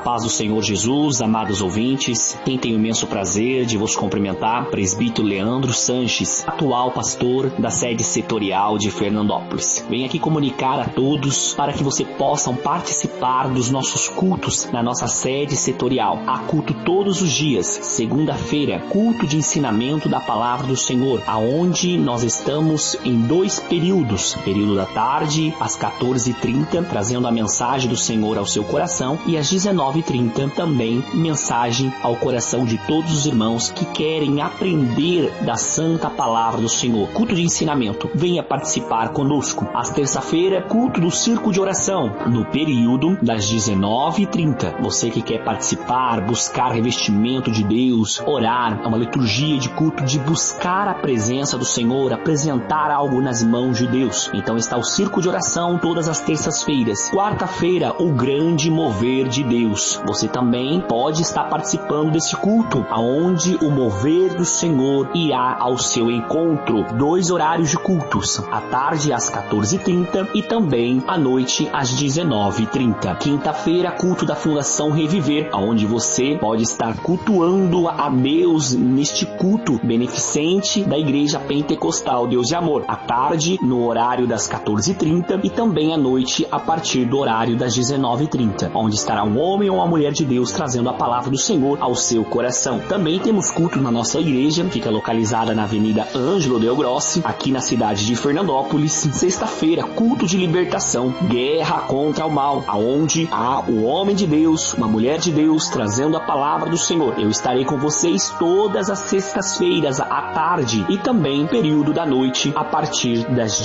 paz do Senhor Jesus, amados ouvintes, quem tem o imenso prazer de vos cumprimentar, presbítero Leandro Sanches, atual pastor da sede setorial de Fernandópolis. Venho aqui comunicar a todos para que vocês possam participar dos nossos cultos na nossa sede setorial. Há culto todos os dias, segunda-feira, culto de ensinamento da palavra do Senhor, aonde nós estamos em 2 períodos, período da tarde às 14h30, trazendo a mensagem do Senhor ao seu coração, e às 19h30 também mensagem ao coração de todos os irmãos que querem aprender da santa palavra do Senhor. Culto de ensinamento, venha participar conosco. Às terça-feira, culto do círculo de oração, no período das 19h30. Você que quer participar, buscar revestimento de Deus, orar, é uma liturgia de culto de buscar a presença do Senhor, apresentar algo nas mãos de Deus. Então está o círculo de oração todas as terças-feiras. Quarta-feira, o grande mover de Deus. Você também pode estar participando desse culto, aonde o mover do Senhor irá ao seu encontro. 2 horários de cultos, à tarde às 14h30 e também à noite às 19h30. Quinta-feira, culto da Fundação Reviver, aonde você pode estar cultuando a Deus neste culto beneficente da Igreja Pentecostal Deus de Amor. À tarde, no horário das 14h30 e também à noite a partir do horário das 19h30, onde estará um homem ou uma mulher de Deus trazendo a palavra do Senhor ao seu coração. Também temos culto na nossa igreja, fica localizada na Avenida Ângelo Del Grossi, aqui na cidade de Fernandópolis. Sexta-feira, culto de libertação, guerra contra o mal, aonde há o homem de Deus, uma mulher de Deus trazendo a palavra do Senhor. Eu estarei com vocês todas as sextas-feiras à tarde e também período da noite a partir das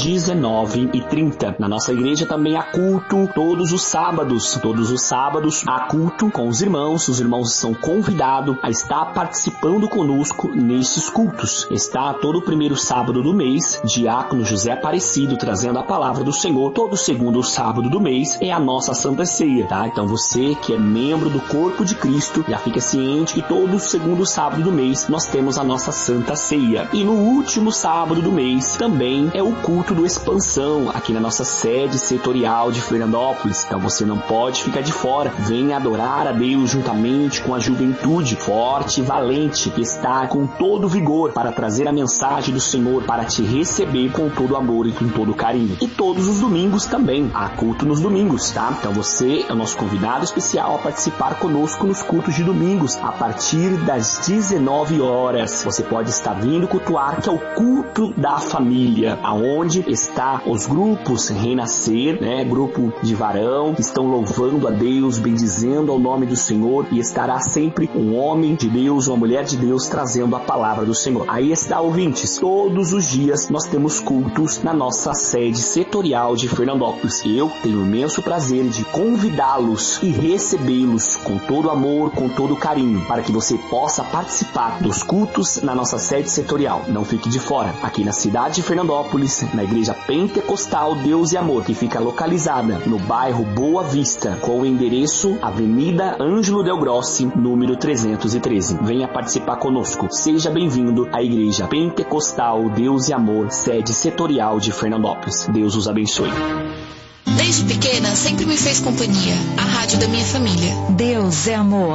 19h30. Na nossa igreja também há culto todos os sábados. Todos os sábados há culto com os irmãos são convidados a estar participando conosco nesses cultos. Está todo o primeiro sábado do mês, diácono José Aparecido trazendo a palavra do Senhor. Todo segundo sábado do mês é a nossa Santa Ceia, tá? Então você que é membro do corpo de Cristo, já fica ciente que todo segundo sábado do mês nós temos a nossa Santa Ceia. E no último sábado do mês também é o culto do Expansão, aqui na nossa sede setorial de Fernandópolis. Então você não pode ficar de fora. Venha adorar a Deus juntamente com a juventude forte e valente que está com todo vigor para trazer a mensagem do Senhor, para te receber com todo amor e com todo carinho. E todos os domingos também, há culto nos domingos, tá? Então você é o nosso convidado especial a participar conosco nos cultos de domingos, a partir das 19 horas. Você pode estar vindo cultuar, que é o culto da família, aonde está os grupos Renascer, né? Grupo de varão, que estão louvando a Deus, bendizendo ao nome do Senhor, e estará sempre um homem de Deus, uma mulher de Deus trazendo a palavra do Senhor. Aí está, ouvintes, todos os dias nós temos cultos na nossa sede setorial de Fernandópolis. Eu tenho o imenso prazer de convidá-los e recebê-los com todo amor, com todo carinho, para que você possa participar dos cultos na nossa sede setorial. Não fique de fora. Aqui na cidade de Fernandópolis, na Igreja Pentecostal Deus e Amor, que fica localizada no bairro Boa Vista, com o endereço Avenida Ângelo Del Grossi, número 313. Venha participar conosco. Seja bem-vindo à Igreja Pentecostal Deus e Amor, sede setorial de Fernandópolis. Deus os abençoe. Desde pequena, sempre me fez companhia. A rádio da minha família. Deus é amor.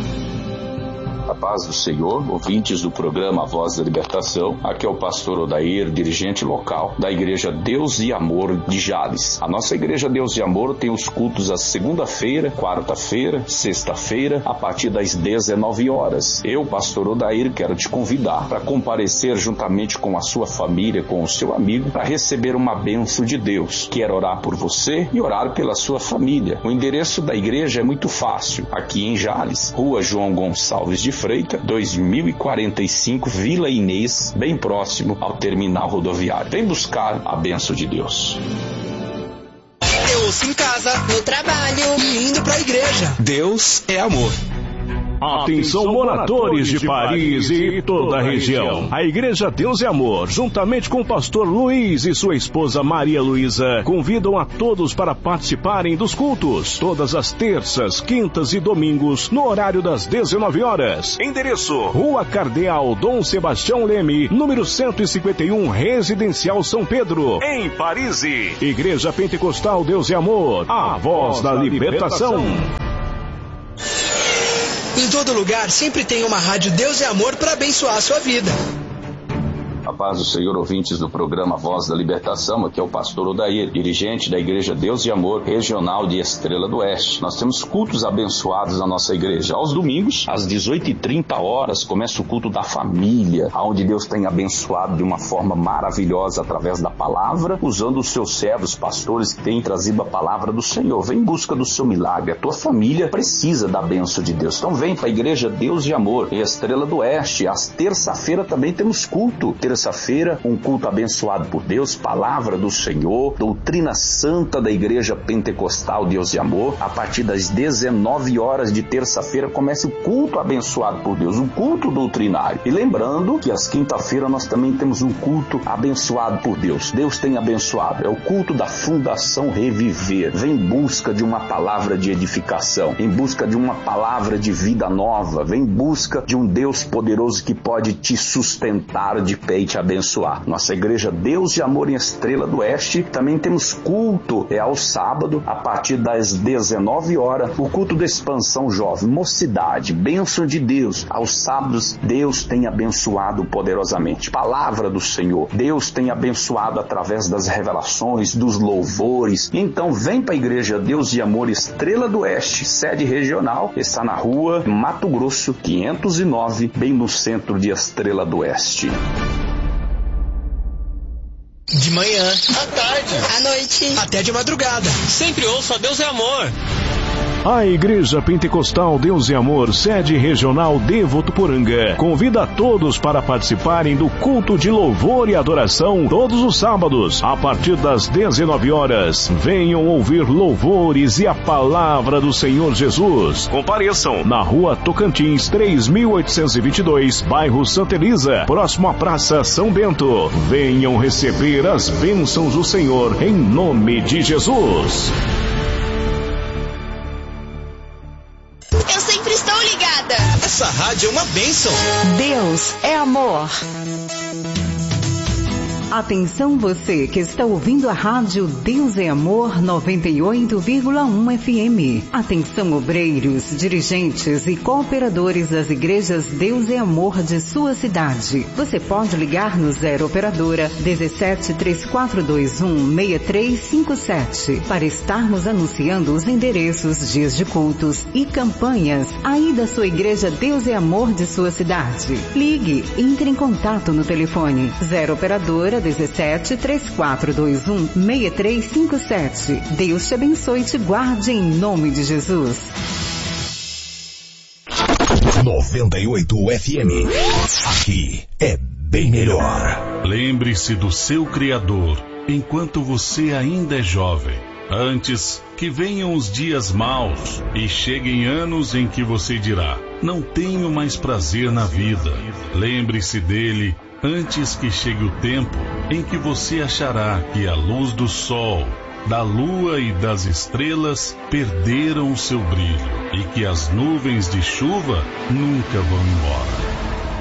A paz do Senhor, ouvintes do programa A Voz da Libertação. Aqui é o pastor Odair, dirigente local da Igreja Deus e Amor de Jales. A nossa Igreja Deus e Amor tem os cultos às segunda-feira, quarta-feira, sexta-feira, a partir das 19 horas. Eu, pastor Odair, quero te convidar para comparecer juntamente com a sua família, com o seu amigo, para receber uma bênção de Deus. Quero orar por você e orar pela sua família. O endereço da igreja é muito fácil. Aqui em Jales, Rua João Gonçalves de Freitas, 2045, Vila Inês, bem próximo ao terminal rodoviário. Vem buscar a bênção de Deus. Eu ouço em casa, no trabalho e indo pra igreja. Deus é amor. Atenção, moradores de Paris e toda a região. A Igreja Deus e Amor, juntamente com o pastor Luiz e sua esposa Maria Luísa, convidam a todos para participarem dos cultos, todas as terças, quintas e domingos, no horário das 19 horas. Endereço: Rua Cardeal Dom Sebastião Leme, número 151, Residencial São Pedro, em Paris. Igreja Pentecostal Deus e Amor, a voz da libertação. Em todo lugar sempre tem uma rádio Deus e Amor para abençoar a sua vida. A paz do Senhor, ouvintes do programa Voz da Libertação, aqui é o pastor Odair, dirigente da Igreja Deus e Amor Regional de Estrela do Oeste. Nós temos cultos abençoados na nossa igreja. Aos domingos, às 18h30, começa o culto da família, onde Deus tem abençoado de uma forma maravilhosa através da palavra, usando os seus servos, pastores que têm trazido a palavra do Senhor. Vem em busca do seu milagre. A tua família precisa da bênção de Deus. Então vem para a Igreja Deus e Amor, Estrela do Oeste. Às terça-feira também temos culto. Terça-feira, um culto abençoado por Deus, palavra do Senhor, doutrina santa da Igreja Pentecostal Deus e Amor. A partir das 19h de terça-feira começa o culto abençoado por Deus, um culto doutrinário. E lembrando que às quinta-feira nós também temos um culto abençoado por Deus. Deus tem abençoado. É o culto da Fundação Reviver. Vem em busca de uma palavra de edificação, em busca de uma palavra de vida nova, vem em busca de um Deus poderoso que pode te sustentar de pé e te abençoar. Nossa Igreja Deus e Amor em Estrela do Oeste, também temos culto, ao sábado, a partir das 19h, o culto da expansão jovem, mocidade, bênção de Deus. Aos sábados, Deus tem abençoado poderosamente. Palavra do Senhor, Deus tem abençoado através das revelações, dos louvores. Então vem para a Igreja Deus e Amor Estrela do Oeste, sede regional, está na rua Mato Grosso 509, bem no centro de Estrela do Oeste. De manhã, à tarde, à noite, até de madrugada. Sempre ouça Deus é Amor. A Igreja Pentecostal Deus e Amor, sede regional de Votuporanga, convida a todos para participarem do culto de louvor e adoração todos os sábados, a partir das 19h. Venham ouvir louvores e a palavra do Senhor Jesus. Compareçam na Rua Tocantins, 3822, bairro Santa Elisa, próximo à Praça São Bento. Venham receber as bênçãos do Senhor, em nome de Jesus. Eu sempre estou ligada. Essa rádio é uma bênção. Deus é amor. Atenção você que está ouvindo a rádio Deus é Amor 98,1 FM. Atenção obreiros, dirigentes e cooperadores das igrejas Deus é Amor de sua cidade. Você pode ligar no 0 operadora 17 3421 6357 para estarmos anunciando os endereços, dias de cultos e campanhas aí da sua igreja Deus é Amor de sua cidade. Ligue, entre em contato no telefone 0 operadora 17 3421 6357. Deus te abençoe e te guarde em nome de Jesus. 98 FM. Aqui é bem melhor. Lembre-se do seu Criador enquanto você ainda é jovem. Antes que venham os dias maus e cheguem anos em que você dirá: não tenho mais prazer na vida. Lembre-se dele antes que chegue o tempo em que você achará que a luz do sol, da lua e das estrelas perderam o seu brilho e que as nuvens de chuva nunca vão embora.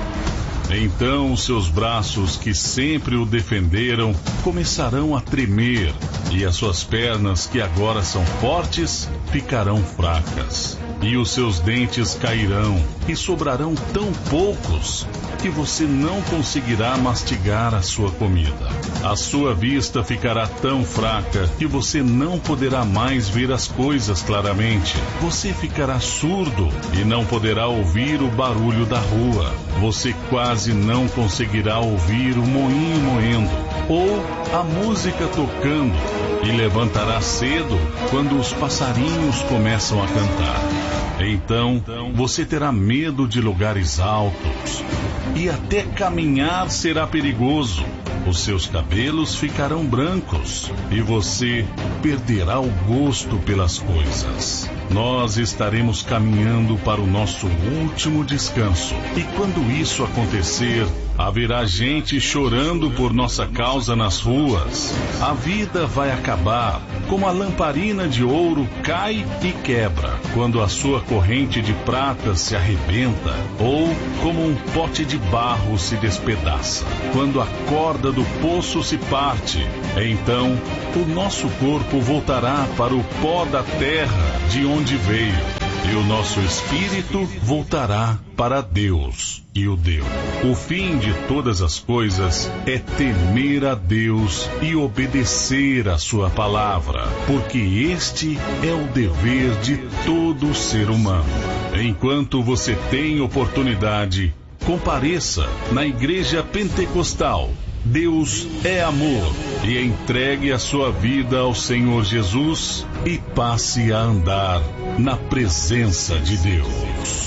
Então os seus braços que sempre o defenderam começarão a tremer e as suas pernas que agora são fortes ficarão fracas. E os seus dentes cairão e sobrarão tão poucos que você não conseguirá mastigar a sua comida. A sua vista ficará tão fraca que você não poderá mais ver as coisas claramente. Você ficará surdo e não poderá ouvir o barulho da rua. Você quase não conseguirá ouvir o moinho moendo ou a música tocando e levantará cedo quando os passarinhos começam a cantar. Então você terá medo de lugares altos e até caminhar será perigoso. Os seus cabelos ficarão brancos e você perderá o gosto pelas coisas. Nós estaremos caminhando para o nosso último descanso. E quando isso acontecer, haverá gente chorando por nossa causa nas ruas. A vida vai acabar, como a lamparina de ouro cai e quebra, quando a sua corrente de prata se arrebenta, ou como um pote de barro se despedaça, quando a corda do poço se parte. Então, o nosso corpo voltará para o pó da terra de onde veio, e o nosso espírito voltará para Deus que o deu. O fim de todas as coisas é temer a Deus e obedecer a sua palavra, porque este é o dever de todo ser humano. Enquanto você tem oportunidade, compareça na Igreja Pentecostal Deus é Amor e entregue a sua vida ao Senhor Jesus e passe a andar na presença de Deus.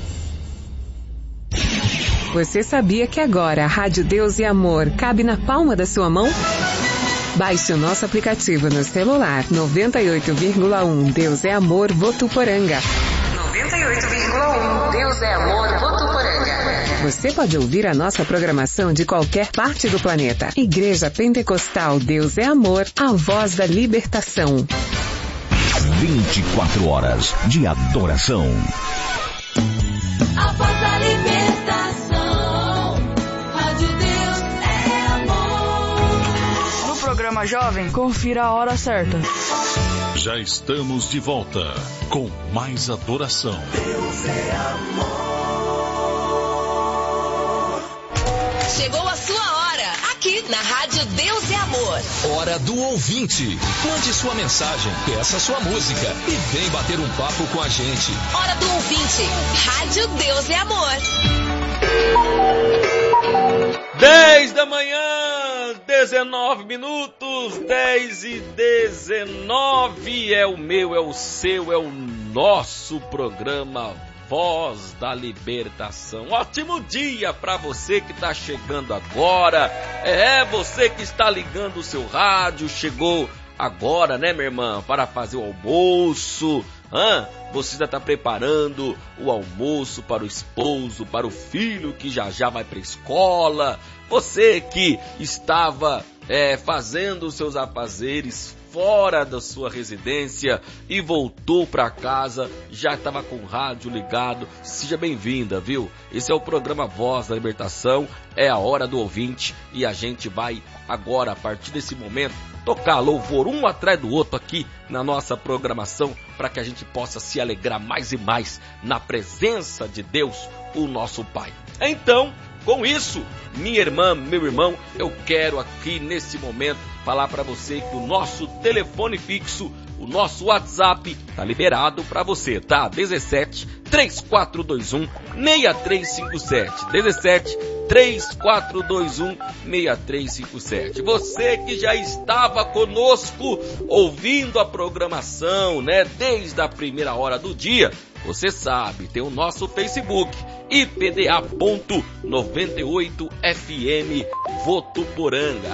Você sabia que agora a Rádio Deus e Amor cabe na palma da sua mão? Baixe o nosso aplicativo no celular 98,1 Deus é Amor Votuporanga. 98,1 Deus é Amor Votuporanga. Você pode ouvir a nossa programação de qualquer parte do planeta. Igreja Pentecostal Deus é Amor, a voz da libertação. 24 horas de adoração. A voz da libertação. Rádio Deus é Amor. No programa Jovem, confira a hora certa. Já estamos de volta com mais adoração. Deus é amor. Chegou a sua hora, aqui na Rádio Deus é Amor. Hora do ouvinte. Mande sua mensagem, peça sua música e vem bater um papo com a gente. Hora do ouvinte, Rádio Deus é Amor. 10 da manhã, 19 minutos, 10:19, é o meu, é o seu, é o nosso programa Voz da Libertação. Ótimo dia para você que está chegando agora, você que está ligando o seu rádio, chegou agora, né, minha irmã, para fazer o almoço. Você já está preparando o almoço para o esposo, para o filho que já vai para a escola. Você que estava fazendo os seus afazeres fora da sua residência e voltou para casa, já estava com o rádio ligado, seja bem-vinda, viu? Esse é o programa Voz da Libertação, é a hora do ouvinte e a gente vai agora, a partir desse momento, tocar louvor um atrás do outro aqui na nossa programação, para que a gente possa se alegrar mais e mais na presença de Deus, o nosso Pai. Então, com isso, minha irmã, meu irmão, eu quero aqui nesse momento falar para você que o nosso telefone fixo, o nosso WhatsApp tá liberado para você, tá? 17 3421 6357. 17 3421 6357. Você que já estava conosco ouvindo a programação, né, desde a primeira hora do dia, você sabe, tem o nosso Facebook, IPDA.98FM Votuporanga,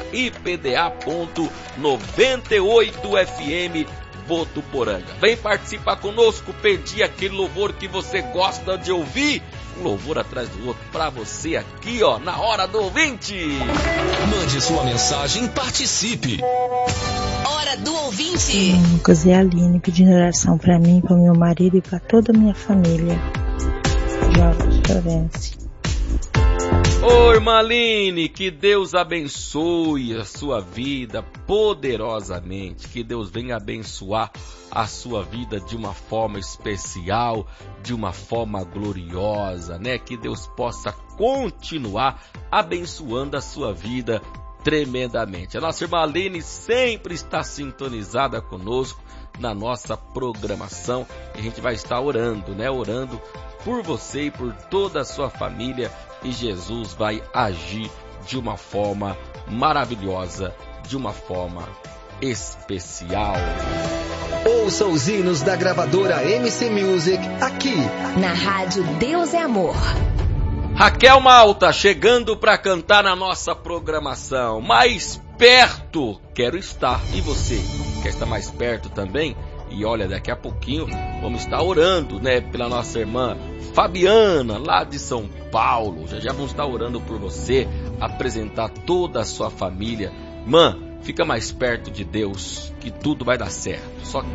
IPDA.98FM Votuporanga. Vem participar conosco, pedir aquele louvor que você gosta de ouvir, um louvor atrás do outro pra você aqui, ó, na hora do ouvinte. Mande sua mensagem e participe. Hora do ouvinte. Lucas e a Aline pedindo oração pra mim, pro meu marido e pra toda a minha família. Jovem Florence. Ô, irmã Aline, que Deus abençoe a sua vida poderosamente, que Deus venha abençoar a sua vida de uma forma especial, de uma forma gloriosa, né? Que Deus possa continuar abençoando a sua vida tremendamente. A nossa irmã Aline sempre está sintonizada conosco na nossa programação e a gente vai estar orando, né? Orando por você e por toda a sua família, e Jesus vai agir de uma forma maravilhosa, de uma forma especial. Ouça os hinos da gravadora MC Music aqui na Rádio Deus é Amor. Raquel Malta chegando para cantar na nossa programação. Mais perto quero estar. E você, quer estar mais perto também? E olha, daqui a pouquinho vamos estar orando, né, pela nossa irmã Fabiana, lá de São Paulo. Já vamos estar orando por você, apresentar toda a sua família. Fica mais perto de Deus, que tudo vai dar certo. Só